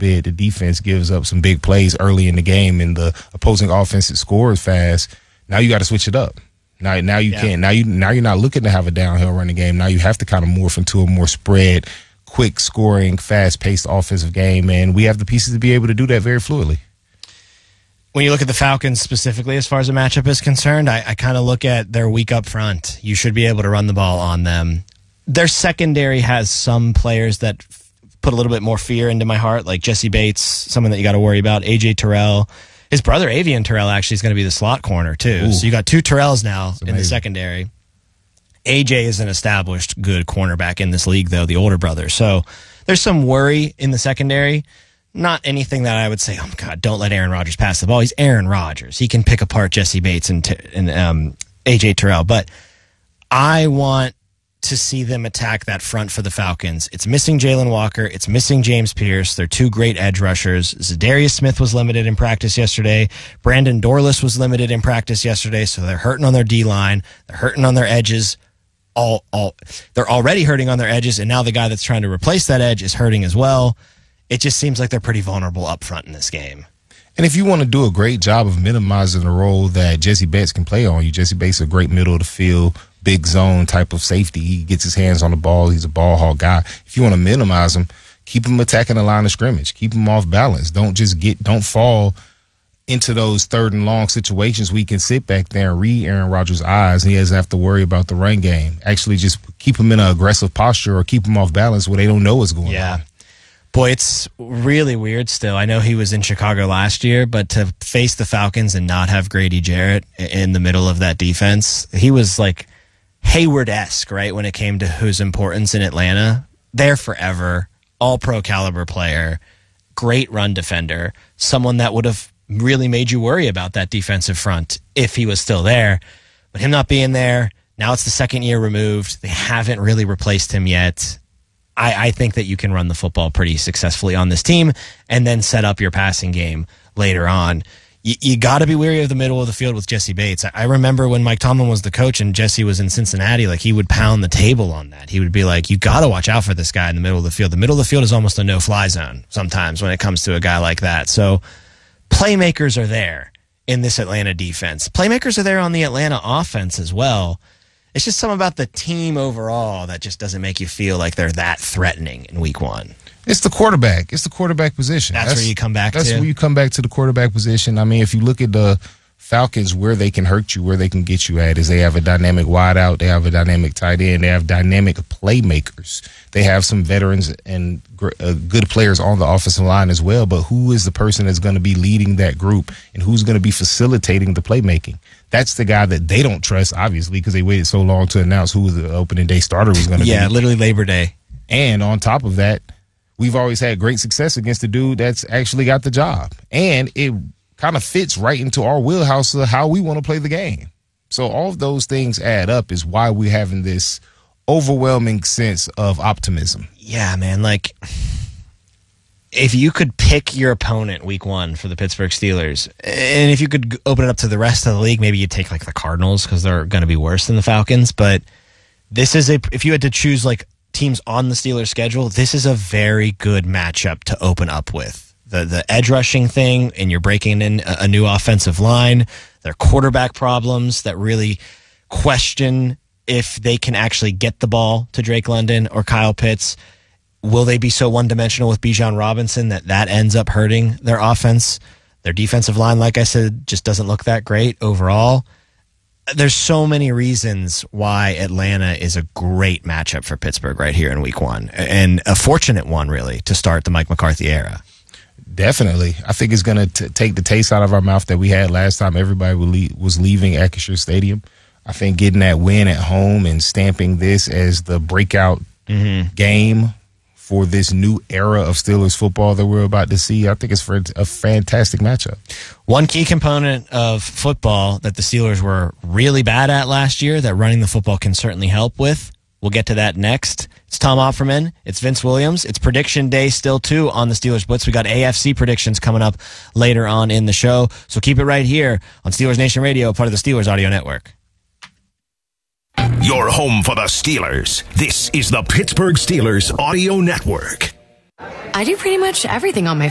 bit, the defense gives up some big plays early in the game and the opposing offense scores fast, now you got to switch it up. Now you can't. Now you're not looking to have a downhill running game. Now you have to kind of morph into a more spread, quick scoring, fast-paced offensive game, and we have the pieces to be able to do that very fluidly. When you look at the Falcons specifically as far as the matchup is concerned, I kind of look at their weak up front. You should be able to run the ball on them. Their secondary has some players that put a little bit more fear into my heart, like Jesse Bates, someone that you got to worry about, A.J. Terrell. His brother, Avian Terrell, actually is going to be the slot corner, too. Ooh. So you got two Terrells now in the secondary. A.J. is an established good cornerback in this league, though, the older brother. So there's some worry in the secondary. Not anything that I would say, oh, my God, don't let Aaron Rodgers pass the ball. He's Aaron Rodgers. He can pick apart Jesse Bates and A.J. Terrell. But I want to see them attack that front for the Falcons. It's missing Jalen Walker. It's missing James Pierce. They're two great edge rushers. Zadarius Smith was limited in practice yesterday. Brandon Dorless was limited in practice yesterday, so they're hurting on their D-line. They're hurting on their edges. They're already hurting on their edges, and now the guy that's trying to replace that edge is hurting as well. It just seems like they're pretty vulnerable up front in this game. And if you want to do a great job of minimizing the role that Jesse Bates can play on you, Jesse Bates is a great middle of the field, big zone type of safety. He gets his hands on the ball. He's a ball hog guy. If you want to minimize him, keep him attacking the line of scrimmage. Keep him off balance. Don't fall into those third and long situations where he can sit back there and read Aaron Rodgers' eyes and he doesn't have to worry about the run game. Actually, just keep him in an aggressive posture or keep him off balance where they don't know what's going on. Boy, it's really weird still. I know he was in Chicago last year, but to face the Falcons and not have Grady Jarrett in the middle of that defense, he was like Hayward-esque, right, when it came to his importance in Atlanta. There forever, all-pro caliber player, great run defender, someone that would have really made you worry about that defensive front if he was still there. But him not being there, now it's the second year removed. They haven't really replaced him yet. I think that you can run the football pretty successfully on this team and then set up your passing game later on. You got to be wary of the middle of the field with Jesse Bates. I remember when Mike Tomlin was the coach and Jesse was in Cincinnati, like he would pound the table on that. He would be like, you got to watch out for this guy in the middle of the field. The middle of the field is almost a no-fly zone sometimes when it comes to a guy like that. So playmakers are there in this Atlanta defense. Playmakers are there on the Atlanta offense as well. It's just something about the team overall that just doesn't make you feel like they're that threatening in week one. It's the quarterback. It's the quarterback position. That's where you come back to. That's where you come back to the quarterback position. I mean, if you look at the Falcons, where they can hurt you, where they can get you at is they have a dynamic wideout. They have a dynamic tight end. They have dynamic playmakers. They have some veterans and good players on the offensive line as well. But who is the person that's going to be leading that group and who's going to be facilitating the playmaking? That's the guy that they don't trust, obviously, because they waited so long to announce who the opening day starter was going to be. Yeah, literally Labor Day. And on top of that, we've always had great success against the dude that's actually got the job. And it kind of fits right into our wheelhouse of how we want to play the game. So all of those things add up is why we're having this overwhelming sense of optimism. Yeah, man, like if you could pick your opponent week one for the Pittsburgh Steelers, and if you could open it up to the rest of the league, maybe you'd take like the Cardinals because they're going to be worse than the Falcons. But this is if you had to choose like teams on the Steelers schedule, this is a very good matchup to open up with. The edge rushing thing, and you're breaking in a new offensive line, their quarterback problems that really question if they can actually get the ball to Drake London or Kyle Pitts. Will they be so one-dimensional with Bijan Robinson that ends up hurting their offense? Their defensive line, like I said, just doesn't look that great overall. There's so many reasons why Atlanta is a great matchup for Pittsburgh right here in week one, and a fortunate one, really, to start the Mike McCarthy era. Definitely. I think it's going to take the taste out of our mouth that we had last time everybody was leaving Acrisure Stadium. I think getting that win at home and stamping this as the breakout game for this new era of Steelers football that we're about to see, I think it's for a fantastic matchup. One key component of football that the Steelers were really bad at last year that running the football can certainly help with. We'll get to that next. It's Tom Offerman. It's Vince Williams. It's prediction day still, too, on the Steelers Blitz. We got AFC predictions coming up later on in the show. So keep it right here on Steelers Nation Radio, part of the Steelers Audio Network. Your home for the Steelers. This is the Pittsburgh Steelers Audio Network. I do pretty much everything on my